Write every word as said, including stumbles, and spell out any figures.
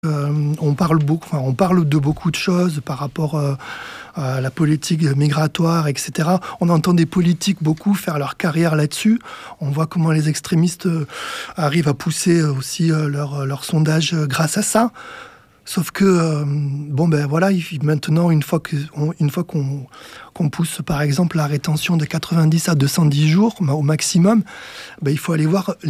Euh, on parle beaucoup, enfin, on parle de beaucoup de choses par rapport euh, à la politique migratoire, et cetera. On entend des politiques beaucoup faire leur carrière là-dessus. On voit comment les extrémistes euh, arrivent à pousser aussi euh, leur, leur sondage grâce à ça. Sauf que, euh, bon ben voilà, maintenant, une fois, que, on, une fois qu'on, qu'on pousse par exemple la rétention de quatre-vingt-dix à deux cent dix jours au maximum, ben, il faut aller voir